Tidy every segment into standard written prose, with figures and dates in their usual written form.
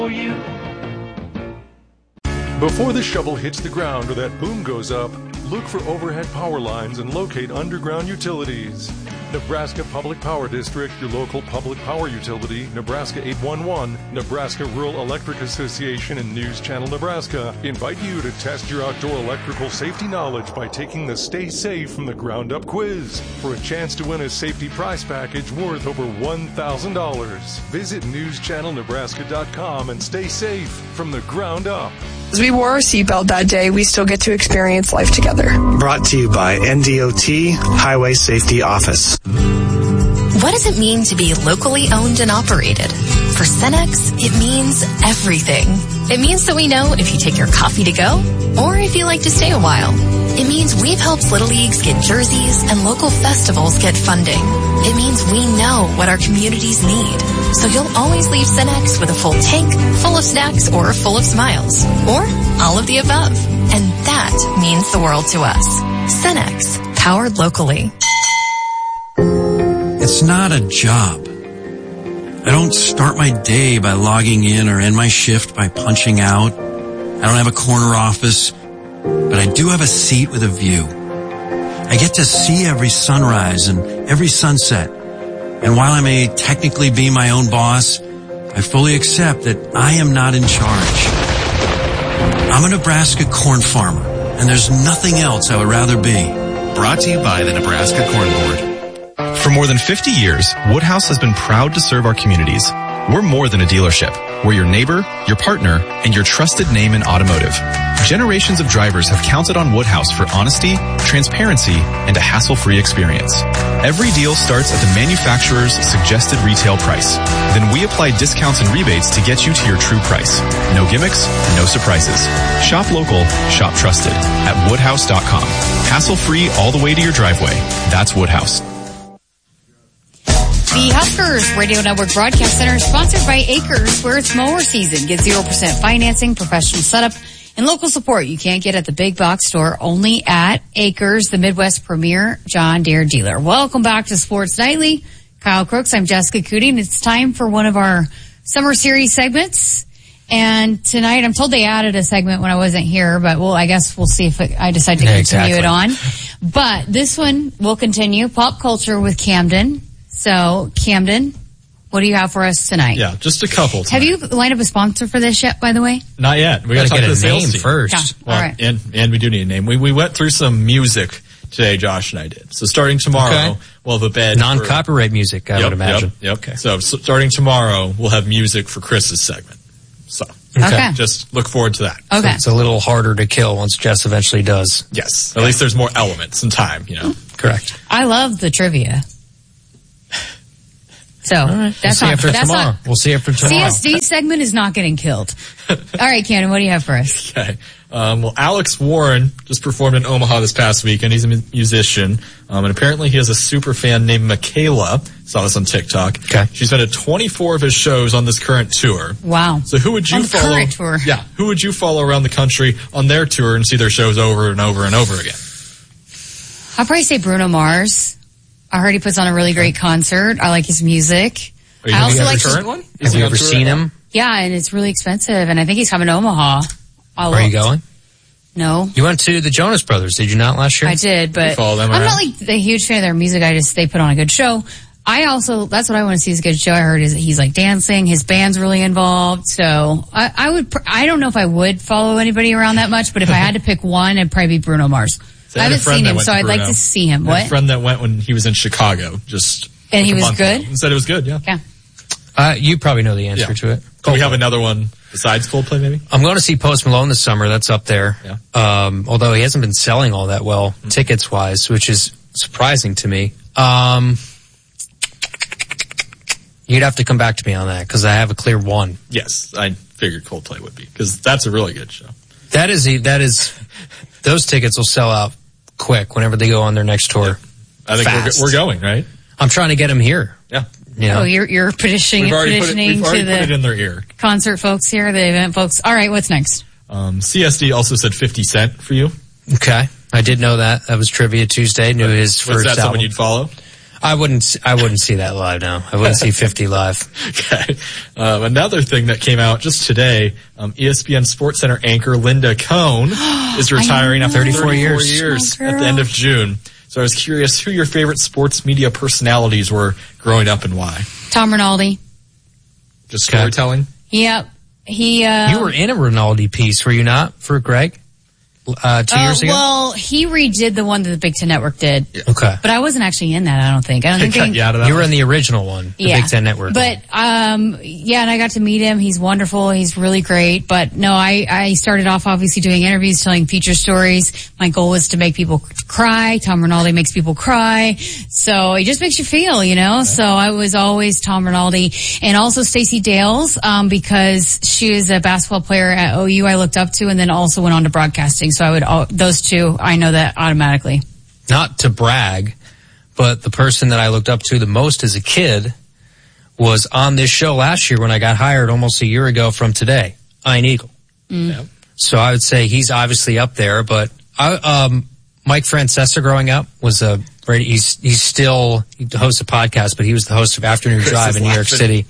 Before the shovel hits the ground or that boom goes up, look for overhead power lines and locate underground utilities. Nebraska Public Power District, your local public power utility, Nebraska 811, Nebraska Rural Electric Association, and News Channel Nebraska invite you to test your outdoor electrical safety knowledge by taking the Stay Safe from the Ground Up quiz for a chance to win a safety prize package worth over $1,000. Visit newschannelnebraska.com and stay safe from the ground up. As we wore our seatbelt that day, we still get to experience life together. Brought to you by NDOT Highway Safety Office. What does it mean to be locally owned and operated? For Cenex, it means everything. It means that we know if you take your coffee to go or if you like to stay a while. It means we've helped Little Leagues get jerseys and local festivals get funding. It means we know what our communities need. So you'll always leave Cenex with a full tank, full of snacks, or full of smiles. Or all of the above. And that means the world to us. Cenex, powered locally. It's not a job. I don't start my day by logging in or end my shift by punching out. I don't have a corner office, but I do have a seat with a view. I get to see every sunrise and every sunset. And while I may technically be my own boss, I fully accept that I am not in charge. I'm a Nebraska corn farmer, and there's nothing else I would rather be. Brought to you by the Nebraska Corn Board. For more than 50 years, Woodhouse has been proud to serve our communities. We're more than a dealership. We're your neighbor, your partner, and your trusted name in automotive. Generations of drivers have counted on Woodhouse for honesty, transparency, and a hassle-free experience. Every deal starts at the manufacturer's suggested retail price. Then we apply discounts and rebates to get you to your true price. No gimmicks, no surprises. Shop local, shop trusted at woodhouse.com. Hassle-free all the way to your driveway. That's Woodhouse. The Huskers Radio Network Broadcast Center is sponsored by Acres, where it's mower season. Get 0% financing, professional setup, and local support you can't get at the big box store, only at Acres, the Midwest premier John Deere dealer. Welcome back to Sports Nightly. Kyle Crooks, I'm Jessica Cootie, and it's time for one of our summer series segments. And tonight, I'm told they added a segment when I wasn't here, but I guess we'll see if I decide to continue it on. But this one will continue. Pop culture with Camden. So, Camden, what do you have for us tonight? Yeah, just a couple tonight. Have you lined up a sponsor for this yet, by the way? Not yet. We got to talk to the sales team first. Yeah. Well, all right. And we do need a name. We went through some music today, Josh and I did. So starting tomorrow, we'll have a bed. Non-copyright music, I would imagine. Yep. Okay. So starting tomorrow, we'll have music for Chris's segment. So, Okay. just look forward to that. Okay. So it's a little harder to kill once Jess eventually does. Yes. At least there's more elements and time, Correct. I love the trivia. So, that's tomorrow. We'll see after tomorrow. CSD segment is not getting killed. All right, Camden, what do you have for us? Okay. Well, Alex Warren just performed in Omaha this past week, and he's a musician. And apparently he has a super fan named Michaela. Saw this on TikTok. Okay. She's been at 24 of his shows on this current tour. Wow. So who would you follow? On the current tour. Yeah. Who would you follow around the country on their tour and see their shows over and over and over again? I'll probably say Bruno Mars. I heard he puts on a really great concert. I like his music. I also like the current one. Have you ever seen him? Yeah, and it's really expensive, and I think he's coming to Omaha. Are you going? No. You went to the Jonas Brothers, did you not, last year? I did, but follow them I'm around? not like a huge fan of their music. They put on a good show. That's what I want to see is a good show. I heard is that he's like dancing. His band's really involved. So I don't know if I would follow anybody around that much, but if I had to pick one, it'd probably be Bruno Mars. So I haven't seen him, so I'd like to see him. I had What? a friend that went when he was in Chicago, And he was good? He said it was good, yeah. Yeah. You probably know the answer to it. Do we have another one besides Coldplay, maybe? I'm going to see Post Malone this summer. That's up there. Yeah. Although he hasn't been selling all that well, tickets-wise, which is surprising to me. You'd have to come back to me on that, because I have a clear one. Yes, I figured Coldplay would be, because that's a really good show. That is, those tickets will sell out quick whenever they go on their next tour. I think we're going, right? I'm trying to get them here. Yeah. You know? Oh, you're petitioning We've already put to it in their ear. concert folks here, the event folks. All right, what's next? CSD also said 50 Cent for you. Okay. I did know that. That was Trivia Tuesday. Knew his first Was that album. someone you'd follow? I wouldn't see that live now. I wouldn't see 50 live. Okay. Another thing that came out just today, ESPN SportsCenter anchor Linda Cohn is retiring after 34 years at the end of June. So I was curious who your favorite sports media personalities were growing up and why. Tom Rinaldi. Just storytelling? Yep. You were in a Rinaldi piece, were you not, for Greg? 2 years ago? Well, he redid the one that the Big Ten Network did. Okay. But I wasn't actually in that, I don't think. You were in the original one, the Big Ten Network. But, and I got to meet him. He's wonderful. He's really great. But no, I started off obviously doing interviews, telling feature stories. My goal was to make people cry. Tom Rinaldi makes people cry. So it just makes you feel, you know? So I was always Tom Rinaldi. And also Stacey Dales, because she was a basketball player at OU I looked up to and then also went on to broadcasting. So I would, those two, I know that automatically. Not to brag, but the person that I looked up to the most as a kid was on this show last year when I got hired almost a year ago from today, Ian Eagle. Yeah. So I would say he's obviously up there, but Mike Francesa growing up was he hosts a podcast, but he was the host of Afternoon Drive in New York City.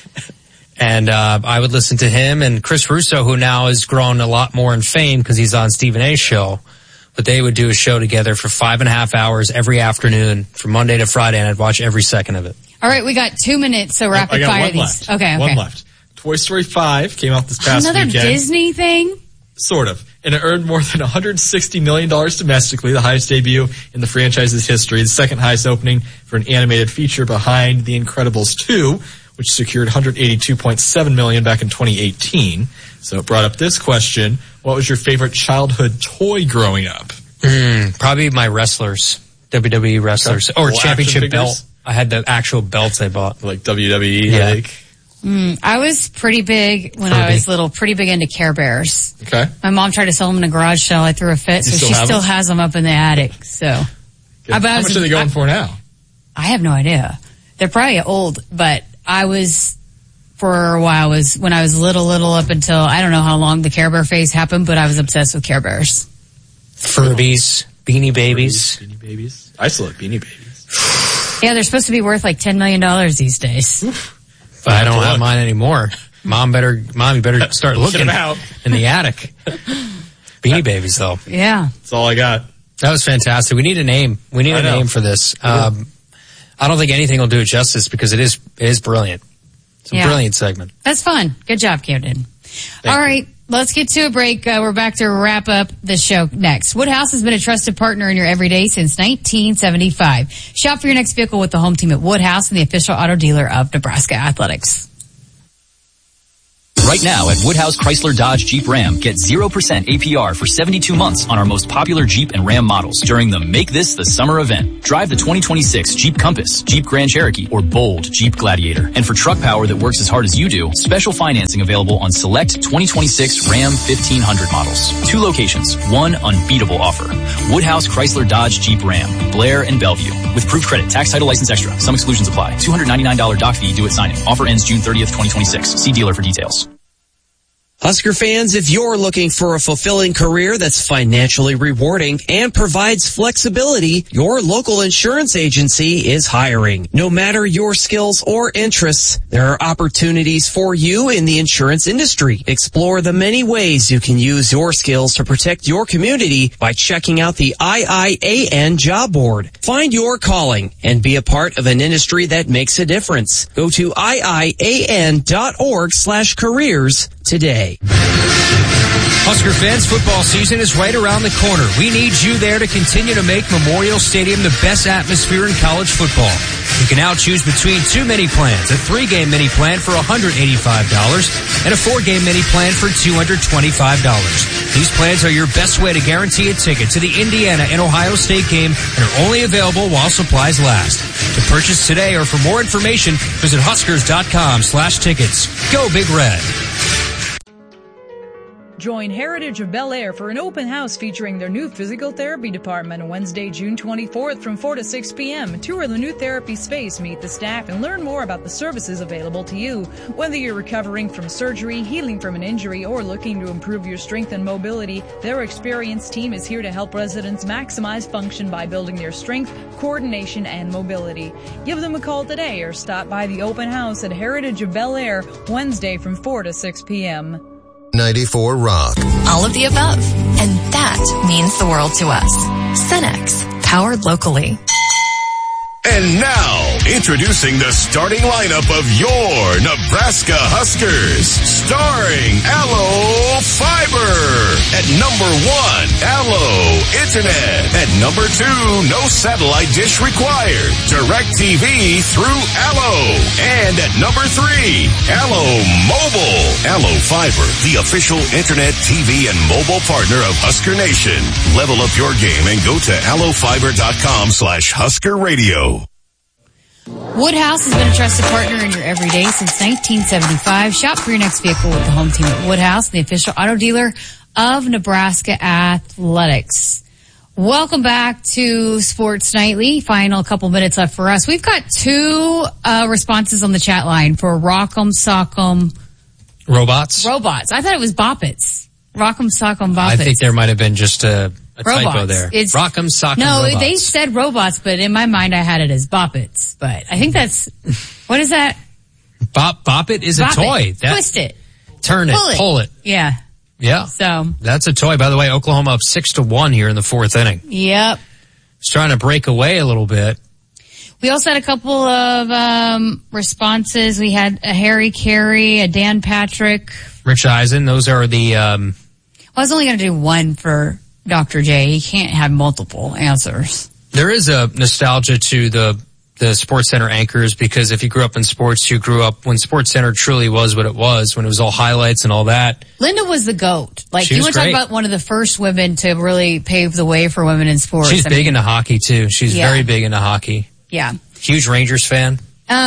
And I would listen to him and Chris Russo, who now has grown a lot more in fame because he's on Stephen A's show. But they would do a show together for 5.5 hours every afternoon from Monday to Friday, and I'd watch every second of it. All right, we got 2 minutes, so rapid fire these. Left. Okay. One left. Toy Story 5 came out this past weekend. Another Disney thing? Sort of. And it earned more than $160 million domestically, the highest debut in the franchise's history, the second highest opening for an animated feature behind The Incredibles 2, which secured $182.7 million back in 2018. So it brought up this question. What was your favorite childhood toy growing up? Probably my wrestlers, WWE wrestlers, or championship belt. I had the actual belts I bought. Like WWE? Yeah. I was pretty big when I was little, pretty big into Care Bears. Okay. My mom tried to sell them in a garage sale. I threw a fit, so she still has them up in the attic. So, how much are they going for now? I have no idea. They're probably old, but for a while, when I was little up until, I don't know how long the Care Bear phase happened, but I was obsessed with Care Bears. Furbies, Beanie Babies. Beanie Babies. I still like Beanie Babies. Yeah, they're supposed to be worth like $10 million these days. But I don't have mine anymore. Mom, you better start looking in the attic. Beanie Babies, though. Yeah. That's all I got. That was fantastic. We need a name. We need a name for this. I don't think anything will do it justice because it is brilliant. It's a brilliant segment. That's fun. Good job, Camden. All right. Let's get to a break. We're back to wrap up the show next. Woodhouse has been a trusted partner in your everyday since 1975. Shop for your next vehicle with the home team at Woodhouse and the official auto dealer of Nebraska Athletics. Right now at Woodhouse Chrysler Dodge Jeep Ram, get 0% APR for 72 months on our most popular Jeep and Ram models during the Make This the Summer event. Drive the 2026 Jeep Compass, Jeep Grand Cherokee, or bold Jeep Gladiator. And for truck power that works as hard as you do, special financing available on select 2026 Ram 1500 models. 2 locations, 1 unbeatable offer. Woodhouse Chrysler Dodge Jeep Ram, Blair and Bellevue. With proof credit, tax, title, license extra. Some exclusions apply. $299 doc fee due at signing. Offer ends June 30th, 2026. See dealer for details. Husker fans, if you're looking for a fulfilling career that's financially rewarding and provides flexibility, your local insurance agency is hiring. No matter your skills or interests, there are opportunities for you in the insurance industry. Explore the many ways you can use your skills to protect your community by checking out the IIAN job board. Find your calling and be a part of an industry that makes a difference. Go to IIAN.org/careers today. Husker fans, football season is right around the corner. We need you there to continue to make Memorial Stadium the best atmosphere in college football. You can now choose between 2 mini plans, a 3-game mini plan for $185 and a 4-game mini plan for $225. These plans are your best way to guarantee a ticket to the Indiana and Ohio State game and are only available while supplies last. To purchase today or for more information, visit Huskers.com/tickets. Go Big Red. Join Heritage of Bel Air for an open house featuring their new physical therapy department on Wednesday, June 24th from 4 to 6 p.m. Tour the new therapy space, meet the staff, and learn more about the services available to you. Whether you're recovering from surgery, healing from an injury, or looking to improve your strength and mobility, their experienced team is here to help residents maximize function by building their strength, coordination, and mobility. Give them a call today or stop by the open house at Heritage of Bel Air Wednesday from 4 to 6 p.m. 94 Rock. All of the above. And that means the world to us. Cenex, powered locally. And now, introducing the starting lineup of your Nebraska Huskers. Starring Allo Fiber. At number 1, Allo Internet. At number 2, no satellite dish required. DirecTV through Allo. And at number 3, Allo Mobile. Allo Fiber, the official internet, TV, and mobile partner of Husker Nation. Level up your game and go to allofiber.com/Husker Radio. Woodhouse has been a trusted partner in your everyday since 1975. Shop for your next vehicle with the home team at Woodhouse, the official auto dealer of Nebraska Athletics. Welcome back to Sports Nightly. Final couple minutes left for us. We've got 2 responses on the chat line for Rock'em Sock'em Robots. I thought it was Boppets. Rock'em Sock'em Boppets. I think there might have been just a typo there. It's Rock'em Sock'em No, Robots. they said robots, but in my mind I had it as Boppets. But I think that's, what is that? Boppet is a toy. Twist it. Turn it. Pull it. Yeah. Yeah. So. That's a toy. By the way, Oklahoma up 6-1 here in the 4th inning. Yep. It's trying to break away a little bit. We also had a couple of responses. We had a Harry Carey, a Dan Patrick. Rich Eisen. Those are the... I was only going to do one for Dr. J. He can't have multiple answers. There is a nostalgia to the Sports Center anchors, because if you grew up in sports, you grew up when Sports Center truly was what it was, when it was all highlights and all that. Linda was the GOAT. Like, you want to talk about one of the first women to really pave the way for women in sports. She's big into hockey, too. She's very big into hockey. Yeah. Huge Rangers fan.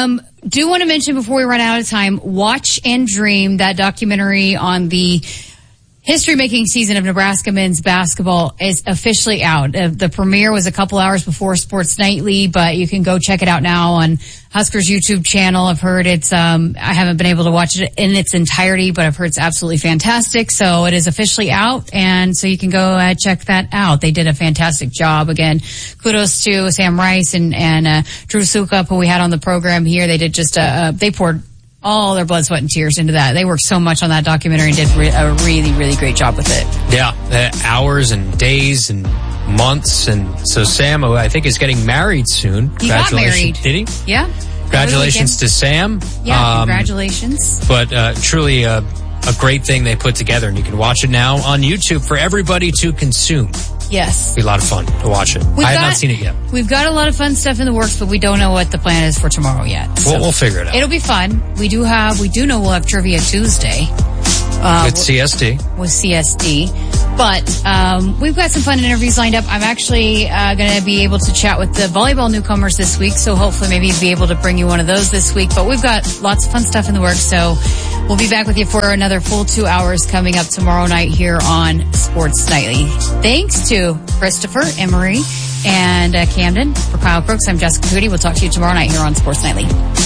Do want to mention before we run out of time, Watch and Dream, that documentary on the history-making season of Nebraska men's basketball is officially out. The premiere was a couple hours before Sports Nightly, but you can go check it out now on Huskers YouTube channel. I've heard it's, I haven't been able to watch it in its entirety, but I've heard it's absolutely fantastic. So it is officially out, and so you can go check that out. They did a fantastic job. Again, kudos to Sam Rice and Drew Sukup, who we had on the program here. They did just, they poured all their blood, sweat, and tears into that. They worked so much on that documentary and did a really, really great job with it. Yeah, hours and days and months. And so Sam, I think, is getting married soon. He got married. Did he? Yeah. Congratulations to Sam. Yeah, congratulations. But truly a great thing they put together, and you can watch it now on YouTube for everybody to consume. Yes. It'll be a lot of fun to watch it. I have not seen it yet. We've got a lot of fun stuff in the works, but we don't know what the plan is for tomorrow yet. So we'll figure it out. It'll be fun. We do know we'll have Trivia Tuesday. With CSD. With CSD. But we've got some fun interviews lined up. I'm actually going to be able to chat with the volleyball newcomers this week, so hopefully maybe be able to bring you one of those this week. But we've got lots of fun stuff in the works, so we'll be back with you for another full 2 hours coming up tomorrow night here on Sports Nightly. Thanks to Christopher, Emery, and Camden. For Kyle Crooks, I'm Jessica Cootie. We'll talk to you tomorrow night here on Sports Nightly.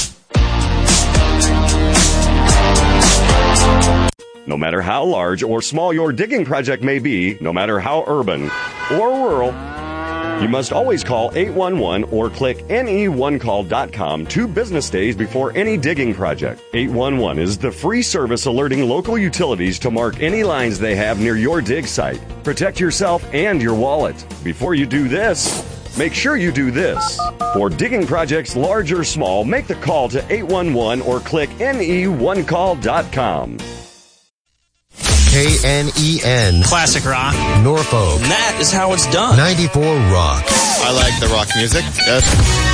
No matter how large or small your digging project may be, no matter how urban or rural, you must always call 811 or click ne1call.com 2 business days before any digging project. 811 is the free service alerting local utilities to mark any lines they have near your dig site. Protect yourself and your wallet. Before you do this, make sure you do this. For digging projects large or small, make the call to 811 or click ne1call.com. KNEN. Classic rock. Norfolk. And that is how it's done. 94 Rock. I like the rock music. Yes.